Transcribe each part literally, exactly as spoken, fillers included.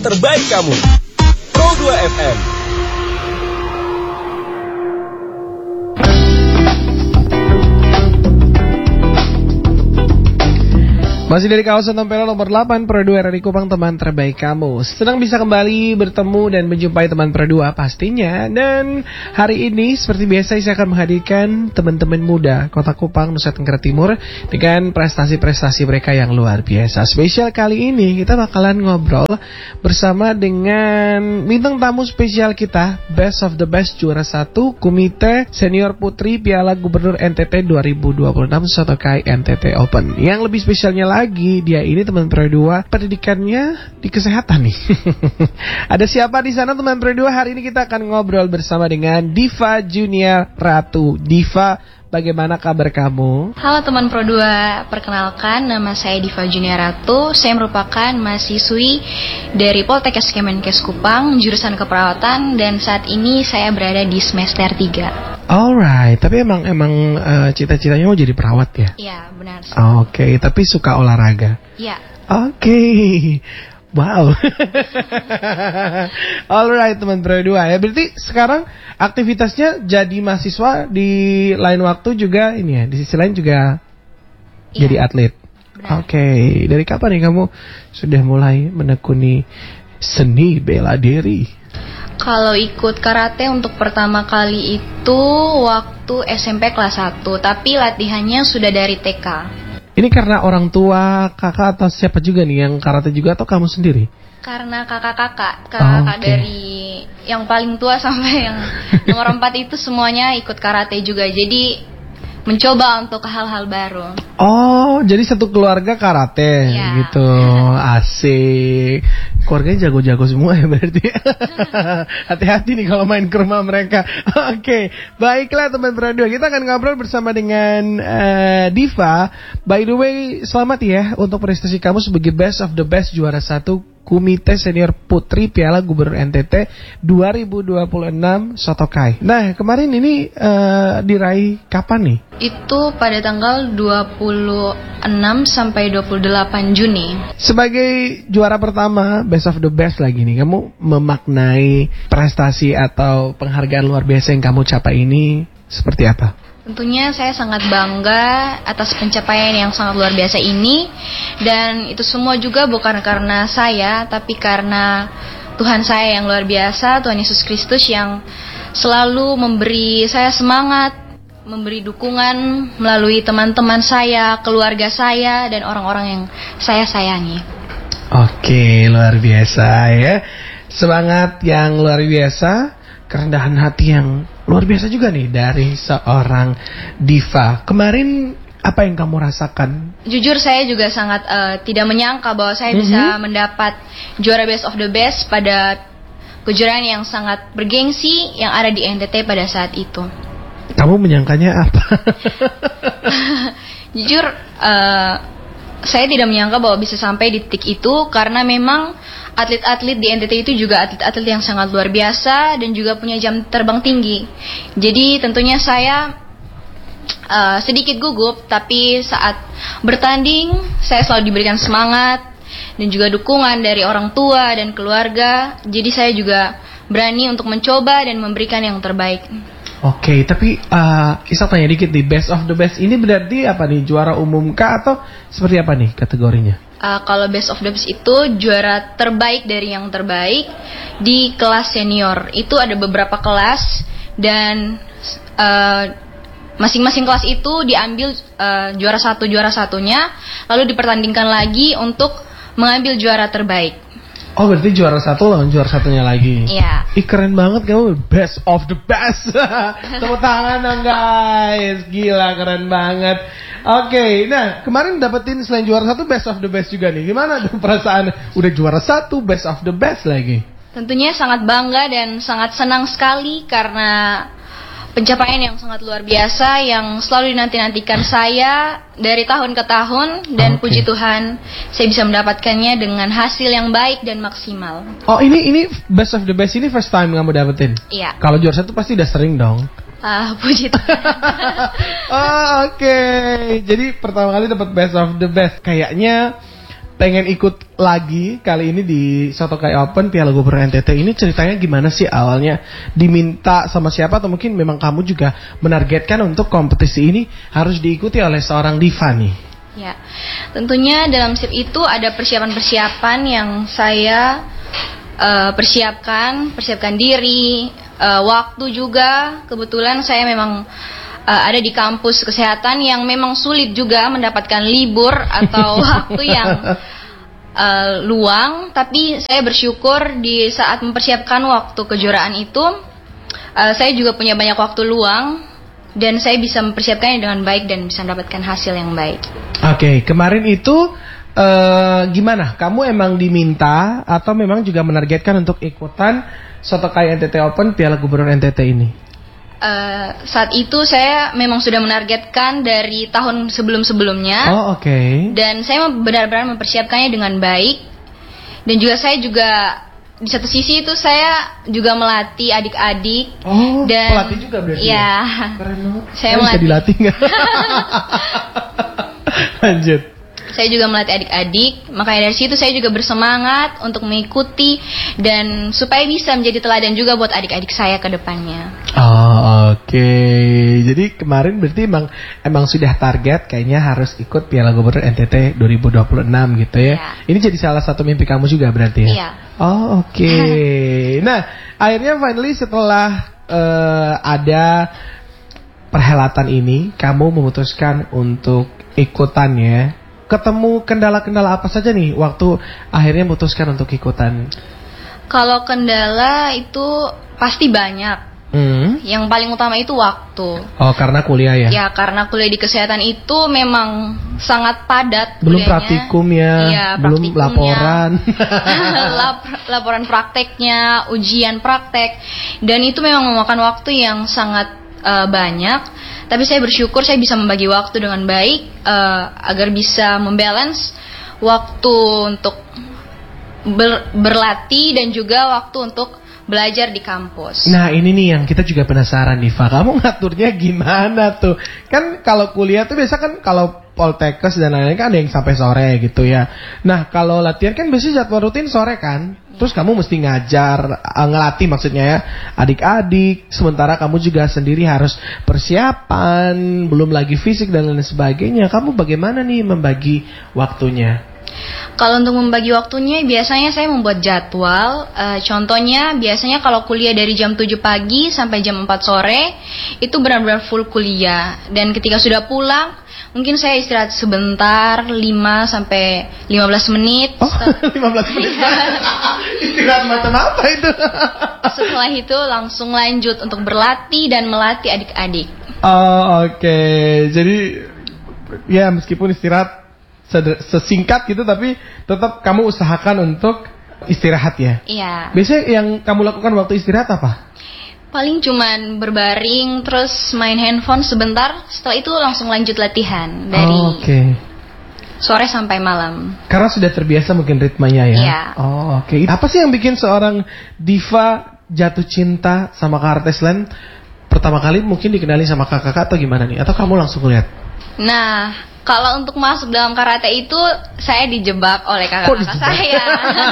Terbaik kamu Pro dua F M. Masih dari kawasan Tempelo nomor delapan, Pro dua R R I Kupang, teman terbaik kamu. Senang bisa kembali bertemu dan menjumpai teman Pro dua pastinya. Dan hari ini seperti biasa saya akan menghadirkan teman-teman muda Kota Kupang, Nusa Tenggara Timur dengan prestasi-prestasi mereka yang luar biasa. Spesial kali ini kita bakalan ngobrol bersama dengan bintang tamu spesial kita, Best of the Best juara satu Komite Senior Putri Piala Gubernur N T T dua ribu dua puluh enam Sotokai N T T Open. Yang lebih spesialnya lagi, Lagi dia ini teman Pro dua pendidikannya di kesehatan nih. Ada siapa di sana teman Pro dua? Hari ini kita akan ngobrol bersama dengan Diva Junia Ratu. Diva, bagaimana kabar kamu? Halo teman Pro dua, perkenalkan nama saya Diva Junia Ratu. Saya merupakan mahasiswi dari Poltekkes Kemenkes Kupang, jurusan keperawatan, dan saat ini saya berada di semester tiga. Alright, tapi emang emang uh, cita-citanya mau jadi perawat ya? Iya, benar. Oke, okay, tapi suka olahraga? Iya. Oke, okay. Wow. Alright teman Pro dua ya. Berarti sekarang aktivitasnya jadi mahasiswa, di lain waktu juga ini ya, di sisi lain juga ya, jadi atlet. Oke, okay. Dari kapan nih kamu sudah mulai menekuni seni bela diri? Kalau ikut karate untuk pertama kali itu waktu S M P kelas satu, tapi latihannya sudah dari T K. Ini karena orang tua, kakak atau siapa juga nih yang karate juga atau kamu sendiri? Karena kakak-kakak, kakak oh, okay. Dari yang paling tua sampai yang nomor empat itu semuanya ikut karate juga. Jadi mencoba untuk hal-hal baru. Oh, jadi satu keluarga karate ya, gitu. Asik. Keluarganya jago-jago semua ya berarti. Hati-hati nih kalau main ke rumah mereka. Oke, okay. Baiklah teman Pro dua, kita akan ngobrol bersama dengan uh, Diva. By the way, selamat ya untuk prestasi kamu sebagai Best of the Best juara satu Komite Senior Putri Piala Gubernur N T T dua ribu dua puluh enam Sotokai. Nah, kemarin ini uh, diraih kapan nih? Itu pada tanggal dua puluh enam sampai dua puluh delapan Juni. Sebagai juara pertama, Best of the Best lagi nih, kamu memaknai prestasi atau penghargaan luar biasa yang kamu capai ini seperti apa? Tentunya saya sangat bangga atas pencapaian yang sangat luar biasa ini. Dan itu semua juga bukan karena saya, tapi karena Tuhan saya yang luar biasa, Tuhan Yesus Kristus yang selalu memberi saya semangat, memberi dukungan melalui teman-teman saya, keluarga saya, dan orang-orang yang saya sayangi. Oke, luar biasa ya. Semangat yang luar biasa, kerendahan hati yang luar biasa juga nih dari seorang Diva. Kemarin apa yang kamu rasakan? Jujur saya juga sangat uh, tidak menyangka bahwa saya mm-hmm. bisa mendapat juara Best of the Best pada kejuaraan yang sangat bergengsi yang ada di N T T pada saat itu. Kamu menyangkanya apa? Jujur uh, saya tidak menyangka bahwa bisa sampai di titik itu, karena memang atlet-atlet di N T T itu juga atlet-atlet yang sangat luar biasa dan juga punya jam terbang tinggi. Jadi tentunya saya uh, sedikit gugup, tapi saat bertanding saya selalu diberikan semangat dan juga dukungan dari orang tua dan keluarga. Jadi saya juga berani untuk mencoba dan memberikan yang terbaik. Oke, okay, tapi uh, Isa tanya dikit nih, Best of the Best ini berarti apa nih? Juara umum kah atau seperti apa nih kategorinya? Uh, kalau Best of the Best itu juara terbaik dari yang terbaik di kelas senior. Itu ada beberapa kelas dan uh, masing-masing kelas itu diambil uh, juara satu juara satunya, lalu dipertandingkan lagi untuk mengambil juara terbaik. Oh, berarti juara satu lawan juara satunya lagi. Iya. Ih, keren banget kamu, Best of the Best. Tepuk tangan dong guys. Gila, keren banget. Oke, okay, nah kemarin dapetin selain juara satu Best of the Best juga nih. Gimana tuh perasaan udah juara satu Best of the Best lagi? Tentunya sangat bangga dan sangat senang sekali karena pencapaian yang sangat luar biasa yang selalu dinanti-nantikan saya dari tahun ke tahun, dan okay. Puji Tuhan saya bisa mendapatkannya dengan hasil yang baik dan maksimal. Oh, ini ini Best of the Best ini first time kamu dapetin? Iya. Kalau juara satu pasti udah sering dong. Ah, puji Tuhan. Oh, oke. Okay. Jadi pertama kali dapat Best of the Best. Kayaknya pengen ikut lagi kali ini di Sotokai Open Piala Gubernur N T T ini, ceritanya gimana sih awalnya? Diminta sama siapa atau mungkin memang kamu juga menargetkan untuk kompetisi ini harus diikuti oleh seorang diva nih? Ya, tentunya dalam S I P itu ada persiapan-persiapan yang saya uh, persiapkan, persiapkan diri, uh, waktu juga. Kebetulan saya memang Uh, ada di kampus kesehatan yang memang sulit juga mendapatkan libur atau waktu yang uh, luang. Tapi saya bersyukur di saat mempersiapkan waktu kejuaraan itu, uh, saya juga punya banyak waktu luang dan saya bisa mempersiapkannya dengan baik dan bisa mendapatkan hasil yang baik. Oke, okay, kemarin itu uh, gimana? Kamu emang diminta atau memang juga menargetkan untuk ikutan Sotokai N T T Open Piala Gubernur N T T ini? Uh, saat itu saya memang sudah menargetkan dari tahun sebelum-sebelumnya. Oh, oke. Okay. Dan saya benar-benar mempersiapkannya dengan baik. Dan juga saya juga di satu sisi itu saya juga melatih adik-adik. Oh, dan pelatih juga berarti. Ya. Keren banget. Saya, saya melatih. Bisa dilatih nggak? Lanjut. Saya juga melatih adik-adik, makanya dari situ saya juga bersemangat untuk mengikuti dan supaya bisa menjadi teladan juga buat adik-adik saya ke depannya. Oh, oke. Okay. Jadi kemarin berarti emang emang sudah target kayaknya harus ikut Piala Gubernur N T T dua ribu dua puluh enam gitu ya. Ya. Ini jadi salah satu mimpi kamu juga berarti ya? Iya. Oh, oke. Okay. Nah, akhirnya finally setelah uh, ada perhelatan ini, kamu memutuskan untuk ikutannya. Ketemu kendala-kendala apa saja nih waktu akhirnya memutuskan untuk ikutan? Kalau kendala itu pasti banyak. Hmm. Yang paling utama itu waktu. Oh, karena kuliah ya? Ya, karena kuliah di kesehatan itu memang sangat padat. Belum praktikum ya, ya belum laporan. Lap, laporan prakteknya, ujian praktek, dan itu memang memakan waktu yang sangat uh, banyak. Tapi saya bersyukur saya bisa membagi waktu dengan baik uh, agar bisa membalance waktu untuk ber, berlatih dan juga waktu untuk belajar di kampus. Nah, ini nih yang kita juga penasaran nih, Fa. Kamu ngaturnya gimana tuh? Kan kalau kuliah tuh biasa kan kalau Poltekkes dan lain-lain kan ada yang sampai sore gitu ya. Nah, kalau latihan kan biasanya jadwal rutin sore kan? Terus kamu mesti ngajar, uh, ngelatih maksudnya ya, adik-adik. Sementara kamu juga sendiri harus persiapan, belum lagi fisik dan lain sebagainya. Kamu bagaimana nih membagi waktunya? Kalau untuk membagi waktunya, biasanya saya membuat jadwal. Uh, contohnya, biasanya kalau kuliah dari jam tujuh pagi sampai jam empat sore, itu benar-benar full kuliah. Dan ketika sudah pulang, mungkin saya istirahat sebentar, lima sampai lima belas menit. Oh, lima belas menit. Istirahat macam apa itu? Setelah itu langsung lanjut untuk berlatih dan melatih adik-adik. Oh, oke. Okay. Jadi ya meskipun istirahat sesingkat gitu, tapi tetap kamu usahakan untuk istirahat ya? Iya. Biasanya yang kamu lakukan waktu istirahat apa? Paling cuman berbaring, terus main handphone sebentar, setelah itu langsung lanjut latihan dari oh, okay. sore sampai malam. Karena sudah terbiasa mungkin ritmenya ya? Iya. Oh, oke. Okay. Apa sih yang bikin seorang diva jatuh cinta sama karate slam? Pertama kali mungkin dikenali sama kakak-kakak atau gimana nih? Atau kamu langsung lihat? Nah, kalau untuk masuk dalam karate itu saya dijebak oleh kakak-kakak saya.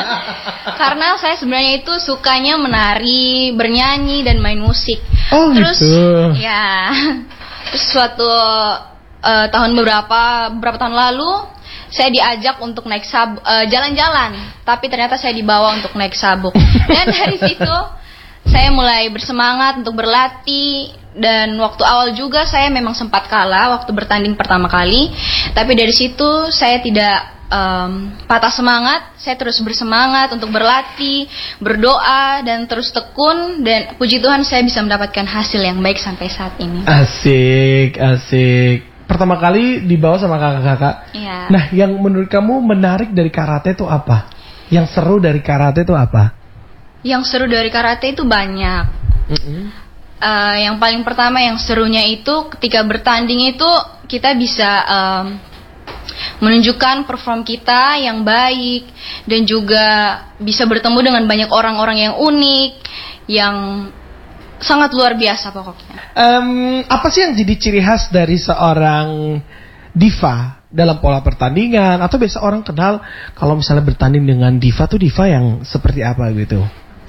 Karena saya sebenarnya itu sukanya menari, bernyanyi dan main musik. Oh, terus gitu. Ya. Terus suatu uh, tahun beberapa beberapa tahun lalu saya diajak untuk naik sab uh, jalan-jalan, tapi ternyata saya dibawa untuk naik sabuk. Dan dari situ saya mulai bersemangat untuk berlatih. Dan waktu awal juga saya memang sempat kalah waktu bertanding pertama kali. Tapi dari situ saya tidak um, patah semangat. Saya terus bersemangat untuk berlatih, berdoa, dan terus tekun. Dan puji Tuhan saya bisa mendapatkan hasil yang baik sampai saat ini. Asik, asik. Pertama kali dibawa sama kakak-kakak. Iya. Nah, yang menurut kamu menarik dari karate itu apa? Yang seru dari karate itu apa? Yang seru dari karate itu banyak. Mm-hmm. Uh, yang paling pertama yang serunya itu ketika bertanding itu kita bisa um, menunjukkan perform kita yang baik dan juga bisa bertemu dengan banyak orang-orang yang unik, yang sangat luar biasa pokoknya. Um, apa sih yang jadi ciri khas dari seorang diva dalam pola pertandingan, atau biasa orang kenal kalau misalnya bertanding dengan diva tuh diva yang seperti apa gitu?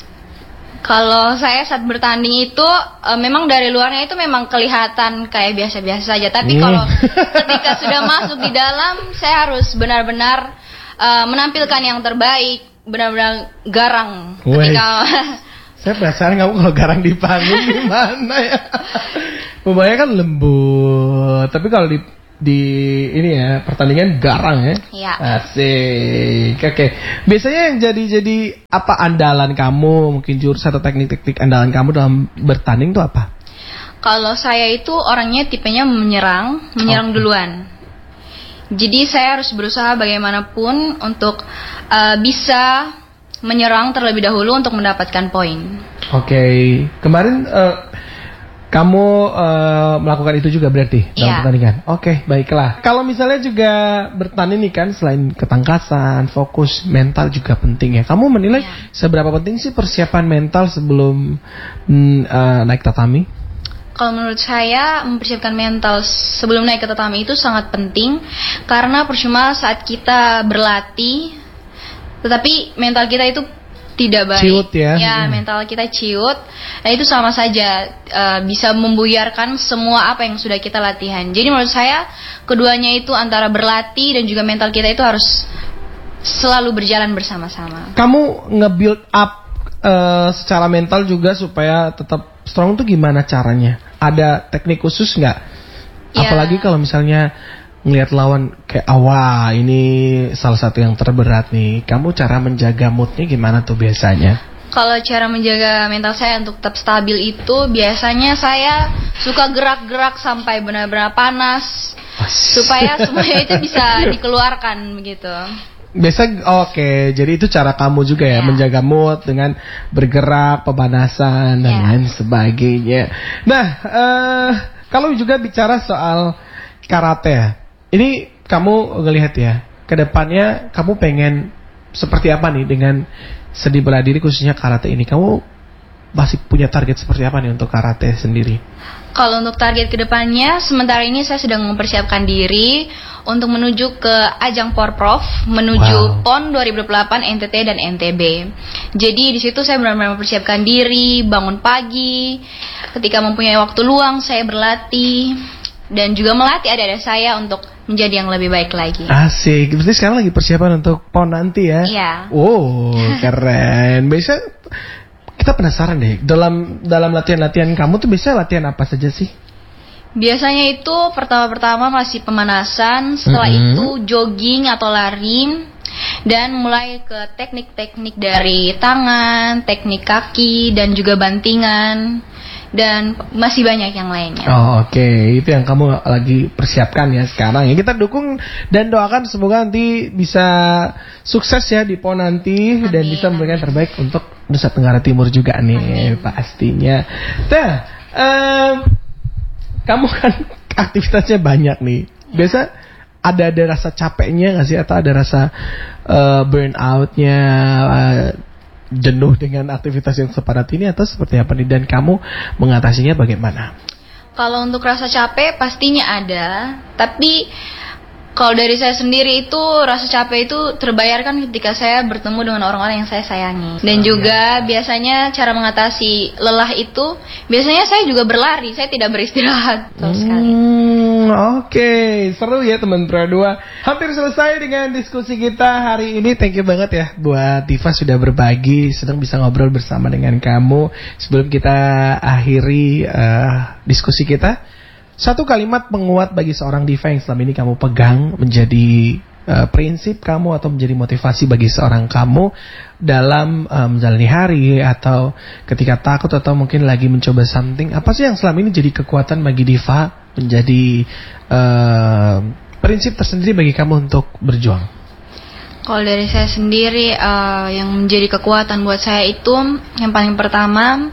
Kalau saya saat bertanding itu e, memang dari luarnya itu memang kelihatan kayak biasa-biasa saja. Tapi Hmm. kalau ketika sudah masuk di dalam, saya harus benar-benar e, menampilkan yang terbaik, benar-benar garang. Wih. Ketika Saya penasaran kamu kalau garang di panggung gimana ya? Pemainnya kan lembut, tapi kalau di di ini ya pertandingan garang ya. Iya. Asik. Oke. Biasanya yang jadi-jadi apa andalan kamu, mungkin jurus atau teknik-teknik andalan kamu dalam bertanding itu apa? kalau saya itu orangnya tipenya menyerang, menyerang Oke. duluan. Jadi saya harus berusaha bagaimanapun untuk e, bisa menyerang terlebih dahulu untuk mendapatkan poin. Oke. Kemarin eh, kamu eh, melakukan itu juga berarti dalam Iya. pertandingan. Oke, baiklah. Kalau misalnya juga bertanding nih kan, selain ketangkasan, fokus, mental juga penting ya. Kamu menilai Iya. seberapa penting sih persiapan mental sebelum mm, eh, naik tatami? Kalau menurut saya mempersiapkan mental sebelum naik ke tatami itu sangat penting, karena percuma saat kita berlatih tetapi mental kita itu tidak baik. Ciut ya. Ya, Hmm. mental kita ciut. Nah, itu sama saja uh, bisa membuyarkan semua apa yang sudah kita latihan. Jadi menurut saya keduanya itu antara berlatih dan juga mental kita itu harus selalu berjalan bersama-sama. Kamu nge-build up eh, secara mental juga supaya tetap strong tuh gimana caranya? Ada teknik khusus nggak? Ya. Apalagi kalau misalnya ngelihat lawan kayak awah ini salah satu yang terberat nih. Kamu cara menjaga moodnya gimana tuh biasanya? Kalau cara menjaga mental saya untuk tetap stabil itu biasanya saya suka gerak-gerak sampai benar-benar panas supaya semuanya itu bisa dikeluarkan begitu. Biasa oke, jadi itu cara kamu juga ya, Ya. menjaga mood dengan bergerak, pemanasan dan Ya. lain sebagainya. Nah, eh, kalau juga bicara soal karate ya, ini kamu ngelihat ya, kedepannya kamu pengen seperti apa nih dengan seni bela diri khususnya karate ini? Kamu masih punya target seperti apa nih untuk karate sendiri? Kalau untuk target kedepannya, sementara ini saya sedang mempersiapkan diri untuk menuju ke ajang Porprov, Wow. menuju P O N dua ribu dua puluh delapan N T T dan N T B. Jadi di situ saya benar-benar mempersiapkan diri, bangun pagi, ketika mempunyai waktu luang saya berlatih dan juga melatih adik-adik saya untuk menjadi yang lebih baik lagi. Asik, berarti sekarang lagi persiapan untuk P O N nanti ya? Iya. Wow, keren. Biasa kita penasaran deh, dalam dalam latihan-latihan kamu tuh biasa latihan apa saja sih? Biasanya itu pertama-pertama masih pemanasan, setelah Mhm. itu jogging atau lari, dan mulai ke teknik-teknik dari tangan, teknik kaki, dan juga bantingan, dan masih banyak yang lainnya. Oh, oke, itu yang kamu lagi persiapkan ya sekarang ya. Kita dukung dan doakan semoga nanti bisa sukses ya di P O N nanti. Amin, Dan bisa memberikan amin. terbaik untuk Nusa Tenggara Timur juga nih. Amin. Pastinya. Nah, em, kamu kan aktivitasnya banyak nih. Biasa ada ada rasa capeknya nggak sih, atau ada rasa eh, burnoutnya, eh, jenuh dengan aktivitas yang sepadat ini, atau seperti apa nih? Dan kamu mengatasinya bagaimana? Kalau untuk rasa capek pastinya ada, tapi kalau dari saya sendiri itu rasa capek itu terbayarkan ketika saya bertemu dengan orang-orang yang saya sayangi. Dan juga biasanya cara mengatasi lelah itu, biasanya saya juga berlari, saya tidak beristirahat sama sekali. Hmm, oke, seru ya teman Pro dua. Hampir selesai dengan diskusi kita hari ini. Thank you banget ya buat Diva sudah berbagi, sedang bisa ngobrol bersama dengan kamu. Sebelum kita akhiri eh, diskusi kita, satu kalimat penguat bagi seorang diva yang selama ini kamu pegang menjadi uh, prinsip kamu atau menjadi motivasi bagi seorang kamu dalam uh, menjalani hari atau ketika takut atau mungkin lagi mencoba something. Apa sih yang selama ini jadi kekuatan bagi diva, menjadi uh, prinsip tersendiri bagi kamu untuk berjuang? Kalau dari saya sendiri, eh, yang menjadi kekuatan buat saya itu yang paling pertama,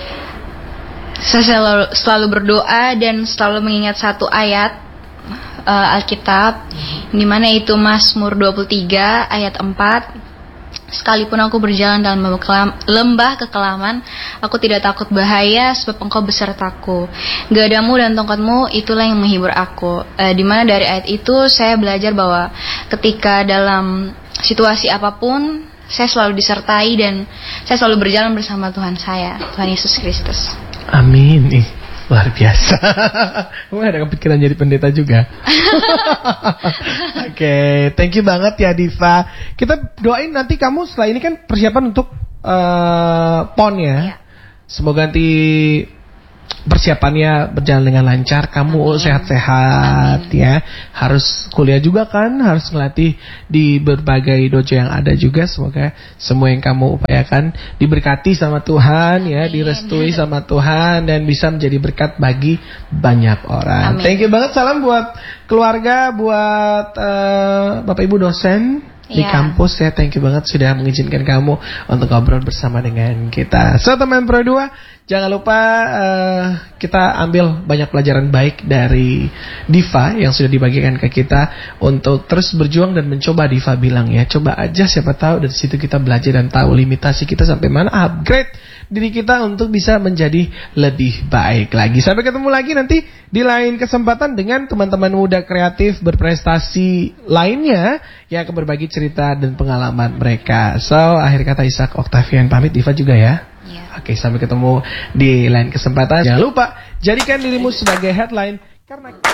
saya selalu, selalu berdoa dan selalu mengingat satu ayat uh, Alkitab, di mana itu Mazmur dua puluh tiga ayat empat, Sekalipun aku berjalan dalam lembah kelam- lembah kekelaman, aku tidak takut bahaya, sebab Engkau besertaku. Gadamu dan tongkatmu itulah yang menghibur aku. E, dimana dari ayat itu saya belajar bahwa ketika dalam situasi apapun, saya selalu disertai dan saya selalu berjalan bersama Tuhan saya, Tuhan Yesus Kristus. Amin. Ih, luar biasa. Kamu ada kepikiran jadi pendeta juga? Oke, okay, thank you banget ya Diva. Kita doain nanti kamu setelah ini kan persiapan untuk uh, P O N ya. Ya. Semoga nanti persiapannya berjalan dengan lancar. Kamu Amin. sehat-sehat Amin. ya. Harus kuliah juga kan, harus ngelatih di berbagai dojo yang ada juga. Semoga semua yang kamu upayakan diberkati sama Tuhan. Amin. Ya, direstui sama Tuhan dan bisa menjadi berkat bagi banyak orang. Amin. Thank you banget, salam buat keluarga, buat uh, Bapak Ibu dosen di Ya. kampus ya. Thank you banget sudah mengizinkan kamu untuk ngobrol bersama dengan kita. So teman Pro dua, jangan lupa uh, kita ambil banyak pelajaran baik dari Diva yang sudah dibagikan ke kita untuk terus berjuang dan mencoba. Diva bilang ya, coba aja, siapa tahu dari situ kita belajar dan tahu limitasi kita sampai mana, upgrade diri kita untuk bisa menjadi lebih baik lagi. Sampai ketemu lagi nanti di lain kesempatan dengan teman-teman muda kreatif berprestasi lainnya yang akan berbagi cerita dan pengalaman mereka. So, akhir kata Ishak Octavian pamit, Diva juga ya. Ya. Oke, sampai ketemu di lain kesempatan. Jangan lupa jadikan dirimu sebagai headline karena